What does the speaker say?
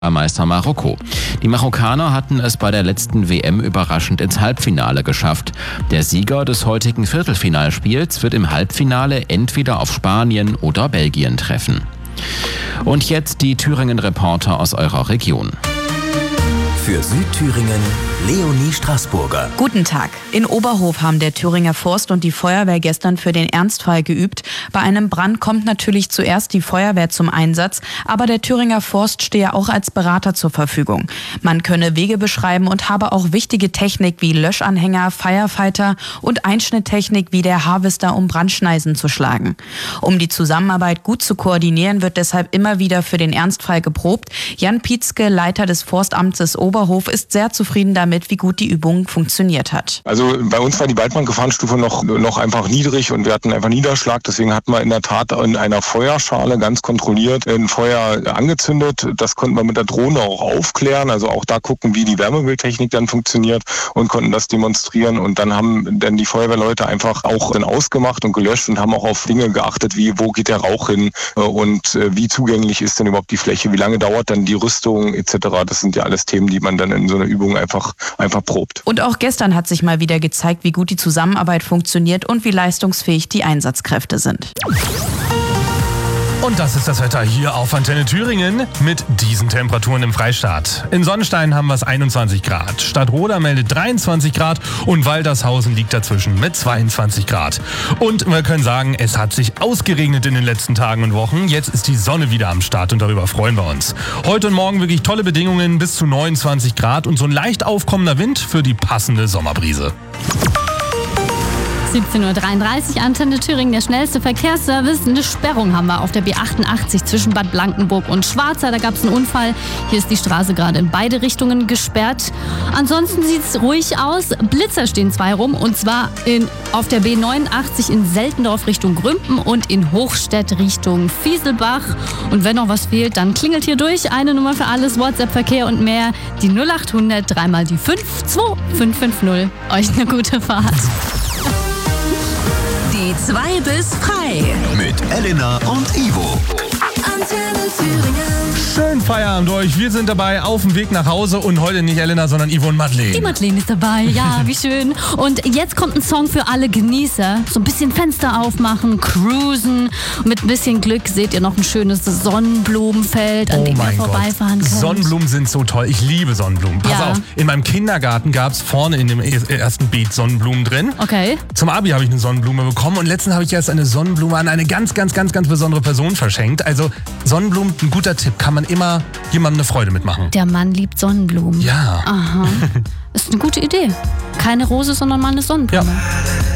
Meister Marokko. Die Marokkaner hatten es bei der letzten WM überraschend ins Halbfinale geschafft. Der Sieger des heutigen Viertelfinalspiels wird im Halbfinale entweder auf Spanien oder Belgien treffen. Und jetzt die Thüringen-Reporter aus eurer Region. Für Südthüringen Leonie Straßburger. Guten Tag. In Oberhof haben der Thüringer Forst und die Feuerwehr gestern für den Ernstfall geübt. Bei einem Brand kommt natürlich zuerst die Feuerwehr zum Einsatz, aber der Thüringer Forst stehe auch als Berater zur Verfügung. Man könne Wege beschreiben und habe auch wichtige Technik wie Löschanhänger, Firefighter und Einschnitttechnik wie der Harvester, um Brandschneisen zu schlagen. Um die Zusammenarbeit gut zu koordinieren, wird deshalb immer wieder für den Ernstfall geprobt. Jan Pietzke, Leiter des Forstamtes Oberhof, ist sehr zufrieden damit, wie gut die Übung funktioniert hat. Also bei uns war die Waldbrandgefahrenstufe noch einfach niedrig und wir hatten einfach Niederschlag. Deswegen hatten wir in der Tat in einer Feuerschale ganz kontrolliert ein Feuer angezündet. Das konnten wir mit der Drohne auch aufklären. Also auch da gucken, wie die Wärmebildtechnik dann funktioniert und konnten das demonstrieren. Und dann haben dann die Feuerwehrleute einfach auch dann ausgemacht und gelöscht und haben auch auf Dinge geachtet, wie wo geht der Rauch hin und wie zugänglich ist denn überhaupt die Fläche, wie lange dauert dann die Rüstung etc. Das sind ja alles Themen, die man dann in so einer Übung einfach probt. Und auch gestern hat sich mal wieder gezeigt, wie gut die Zusammenarbeit funktioniert und wie leistungsfähig die Einsatzkräfte sind. Und das ist das Wetter hier auf Antenne Thüringen mit diesen Temperaturen im Freistaat. In Sonnenstein haben wir es 21 Grad. Stadtroda meldet 23 Grad und Waltershausen liegt dazwischen mit 22 Grad. Und wir können sagen, es hat sich ausgeregnet in den letzten Tagen und Wochen. Jetzt ist die Sonne wieder am Start und darüber freuen wir uns. Heute und morgen wirklich tolle Bedingungen, bis zu 29 Grad und so ein leicht aufkommender Wind für die passende Sommerbrise. 17:33 Uhr, Antenne Thüringen, der schnellste Verkehrsservice. Eine Sperrung haben wir auf der B88 zwischen Bad Blankenburg und Schwarza. Da gab es einen Unfall. Hier ist die Straße gerade in beide Richtungen gesperrt. Ansonsten sieht es ruhig aus. Blitzer stehen 2 rum. Und zwar auf der B89 in Seltendorf Richtung Grümpen und in Hochstedt Richtung Fieselbach. Und wenn noch was fehlt, dann klingelt hier durch. Eine Nummer für alles, WhatsApp-Verkehr und mehr. Die 0800 3 mal die 52550. Euch eine gute Fahrt. Die 2 bis frei mit Elena und Ivo. Antenne Thüringen. Schön Feierabend euch. Wir sind dabei auf dem Weg nach Hause und heute nicht Elena, sondern Ivo und Madeleine. Die Madeleine ist dabei, ja, wie schön. Und jetzt kommt ein Song für alle Genießer. So ein bisschen Fenster aufmachen, cruisen. Mit ein bisschen Glück seht ihr noch ein schönes Sonnenblumenfeld, an dem ihr vorbeifahren könnt. Sonnenblumen sind so toll. Ich liebe Sonnenblumen. Pass auf, in meinem Kindergarten gab es vorne in dem ersten Beet Sonnenblumen drin. Okay. Zum Abi habe ich eine Sonnenblume bekommen und letztens habe ich erst eine Sonnenblume an eine ganz, ganz, ganz, ganz besondere Person verschenkt. Also Sonnenblumen, ein guter Tipp, kann man immer jemandem eine Freude mitmachen. Der Mann liebt Sonnenblumen. Ja. Aha. Ist eine gute Idee. Keine Rose, sondern mal eine Sonnenblume. Ja.